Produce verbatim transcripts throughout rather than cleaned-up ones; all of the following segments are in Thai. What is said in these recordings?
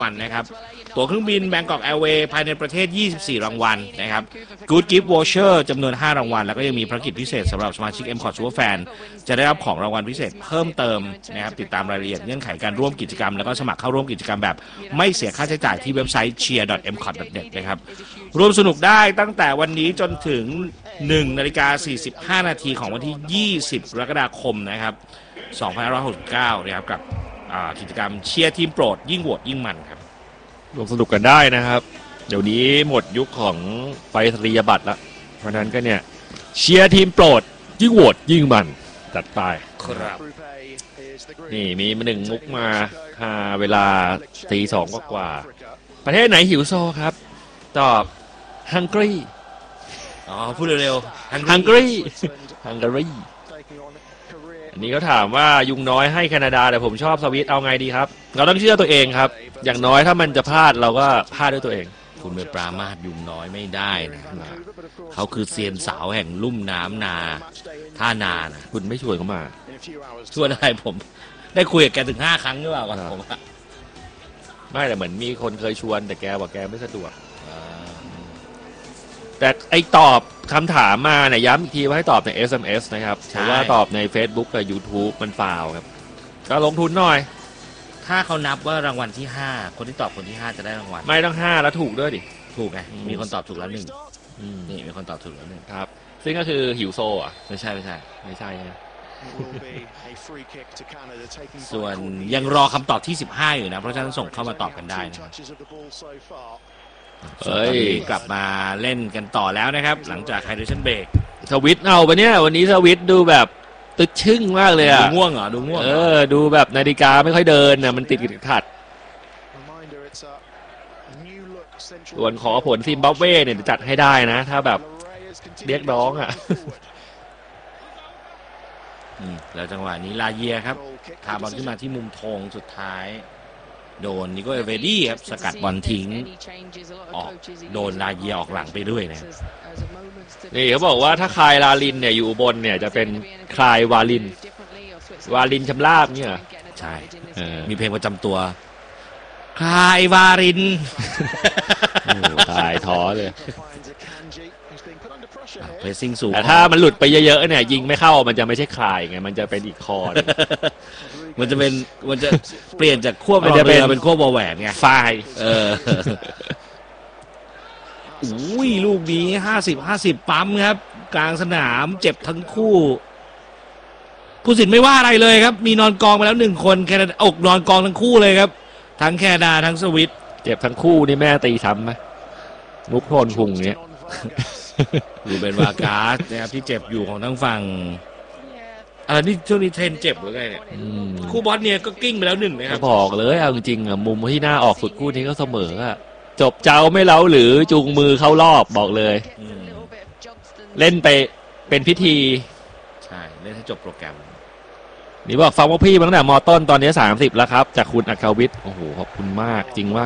วันนะครับตั๋วเครื่องบิน Bangkok Airways ภายในประเทศยี่สิบสี่รางวัลนะครับ Good Gift Voucher จำนวนห้ารางวัลแล้วก็ยังมีภารกิจพิเศษสำหรับสมาชิก เอ็ม คอร์ Superfan จะได้รับของรางวัลพิเศษเพิ่มเติมนะครับติดตามรายละเอียดเงื่อนไขการร่วมกิจกรรมแล้วก็สมัครเข้าร่วมกิจกรรมแบบไม่เสียค่าใช้จ่ายที่เว็บไซต์ เชียร์ ดอท เอ็ม คอร์ ดอท เน็ต นะครับร่วมสนุกได้ตั้งแต่วันนี้จนถึงหนึ่งนาฬิกาสี่สิบห้านาทีของวันที่ยี่สิบกรกฎาคมนะครับสองพันห้าร้อยหกสิบเก้านะครับกับกิจกรรมเชียร์ทีมโปรดยิ่งโหวตยิ่งมันครับร่วมสนุกกันได้นะครับเดี๋ยวนี้หมดยุคของไปรษณียบัตรแล้วเพราะนั้นก็เนี่ยเชียร์ทีมโปรดยิ่งโหวตยิ่งมันจัดไปครับนี่มีมาหนึ่งมุกมาหาเวลาตีสองกว่าประเทศไหนหิวโซครับตอบฮังการีอ๋อพูดเร็วๆฮังการีฮังการีอันนี้เขาถามว่ายุงน้อยให้แคนาดาแต่ผมชอบสวิตเอาไงดีครับเราต้องเชื่อตัวเองครับอย่างน้อยถ้ามันจะพลาดเราก็พลาดด้วยตัวเองคุณไปปรามาสยุงน้อยไม่ได้นะเขาคือเซียนสาวแห่งลุ่มน้ำนาท่านานะคุณไม่ชวนเขามาชวนอะไรผมได้คุยกับแกถึงห้าครั้งหรือเปล่าก่อนผมไม่แต่เหมือนมีคนเคยชวนแต่แกบอกแกไม่สะดวกแต่ไอตอบคำถามมาเนี่ยย้ำอีกทีว่าให้ตอบใน เอส เอ็ม เอส นะครับเพราะว่าตอบใน Facebook กับ YouTube มันฟาวครับก็ลงทุนหน่อยถ้าเขานับว่ารางวัลที่ห้าคนที่ตอบคนที่ห้าจะได้รางวัลไม่ต้องห้าแล้วถูกด้วยดิถูกไงมีคนตอบถูกแล้วหนึ่งนี่มีคนตอบถูกแล้วหนึ่งครับซึ่งก็คือหิวโซอ่ะไม่ใช่ไม่ใช่ไม่ใช่นะส่วนยังรอคำตอบที่สิบห้าอยู่นะเพราะฉะนั้นส่งเข้ามาตอบกันได้นะเฮ้ยกลับมาเล่นกันต่อแล้วนะครับหลังจากไฮเดรชั่นเบรกสวิตเอาปะเนี่ยวันนี้สวิตดูแบบตึกชึ่งมากเลยอ่ะดูง่วงเหรอดูง่วงเออดูแบบนาฬิกาไม่ค่อยเดินนะมันติดขัดส่วนขอผลซิมบับเวเนี่ยจัดให้ได้นะถ้าแบบเรียกร้องอ่ะแล้วจังหวะนี้ลาเยียครับพาบอลขึ้นมาที่มุมธงสุดท้ายโดนนิโก้เอเวดี้ครับสกัดบอลทิ้งออกโดนลาเยียออกหลังไปด้วยนะนี่เขาบอกว่าถ้าคายวาลินเนี่ยอยู่บนเนี่ยจะเป็นคายวาลินวาลินชำราบเนี่ยใช่มีเพลงประจำตัวคายวาลินตายท้อเลยเพรสซิ่งสูงแต่ถ้ามันหลุดไปเยอะๆเนี่ยยิงไม่เข้ามันจะไม่ใช่คายไงมันจะเป็นอีกคอมันจะเป็นมันจะเปลี่ยนจากขั้วบอลเรือเป็นขั้วบอลแหวนไงไฟเอออุ้ยลูกนี้ห้าสิบห้าสิบปั๊มครับกลางสนามเจ็บทั้งคู่ผู้สินไม่ว่าอะไรเลยครับมีนอนกองไปแล้วหนึ่งคนแคนาดาอกนอนกองทั้งคู่เลยครับทั้งแคนาดาทั้งสวิตเจ็บทั้งคู่นี่แม่ตีซ้ำไหมมุกโทนพุงเนี้ยรูเบนวากาสนะครับที่เจ็บอยู่ของทั้งฝั่งอะไรนี่ช่วงนี้เทรนเจ็บหรือไงเนี่ยคู่บอสเนี่ยก็กิ้งไปแล้วหนึ่งนะครับบอกเลยเอาจริงๆอ่ะมุมที่หน้าออกสุดคู่นี้ก็เสมออ่ะจบเจ้าไม่เล้าหรือจูงมือเข้ารอบบอกเลยเล่นไปเป็นพิธีใช่เล่นให้จบโปรแกรมนี่บอกฟังว่าพี่มาตั้งแต่ม.ต้นตอนนี้สามสิบแล้วครับจากคุณอัครวิทย์โอ้โหขอบคุณมากจริงว่า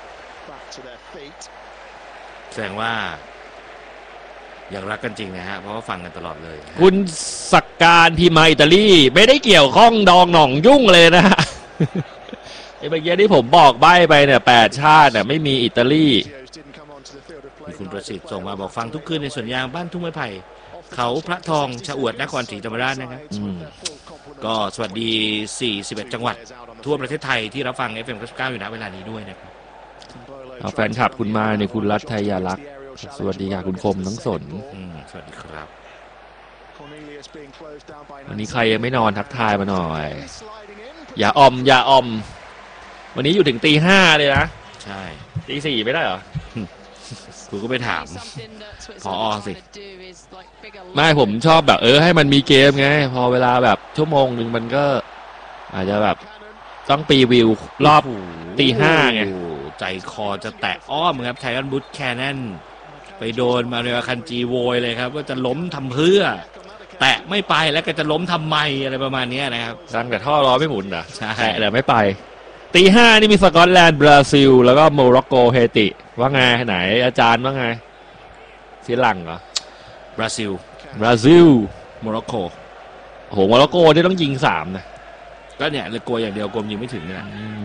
แสดงว่ายังรักกันจริงนะฮะเพราะว่าฟังกันตลอดเลยคุณสักการพิมาอิตาลีไม่ได้เกี่ยวข้องดองหน่องยุ่งเลยนะฮะไอ้เมื่อกี้ที่ผมบอกใบ้ไปเนี่ยแปดชาติเนี่ยไม่มีอิตาลีมีคุณประสิทธิ์ส่งมาบอกฟังทุกคืนในสวนยางบ้านทุ่งไม้ไผ่เขาพระทองชะอวดนครศรีธรรมราชนะครับก็สวัสดีสี่สิบเอ็ดจังหวัดทั่วประเทศไทยที่รับฟัง เอฟ เอ็ม เก้าสิบเก้าอยู่ณเวลานี้ด้วยนะครับเอาแฟนคลับคุณมาในคุณรัฐไทยาลักษณ์สวัสดีค่ะคุณคมทั้งสนสวัสดีครับวันนี้ใครยังไม่นอนทักทายมาหน่อยอย่าอมอย่าอมวันนี้อยู่ถึงตีห้าเลยนะใช่ตีสี่ไม่ได้เหรอคุณก็ไปถามพอสิไม่ผมชอบแบบเออให้มันมีเกมไงพอเวลาแบบชั่วโมงหนึ่งมันก็อาจจะแบบต้องปีวิวรอบตีห้าไงใจคอจะแตะอ้อมครับไทอันบุชแคนนนไปโดนมาเรียคันจีโวยเลยครับว่าจะล้มทำเพื่อแตะไม่ไปแล้วก็จะล้มทำไมอะไรประมาณนี้นะครับตั้งแต่ท่อล้อไม่หมุนอ่ะใช่แต่ไม่ไปตีห้านี่มีสกอตแลนด์บราซิลแล้วก็โมร็อกโกเฮติว่าไงไหนอาจารย์ว่าไงฝรั่งเหรอบราซิลบราซิลโมร็อกโกโหโมร็อกโกนี่ต้องยิงสามนะก็เนี่ยเลยกลัวอย่างเดียวกลัวยิงไม่ถึงเนี่ย